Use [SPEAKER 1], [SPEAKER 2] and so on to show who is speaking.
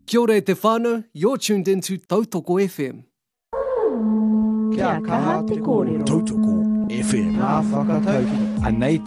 [SPEAKER 1] Kia ora e te whānau, you're tuned into Tautoko FM.
[SPEAKER 2] Kia kaha te kōrero.
[SPEAKER 3] Tautoko FM.
[SPEAKER 2] Ngā whakataukī.
[SPEAKER 3] Anei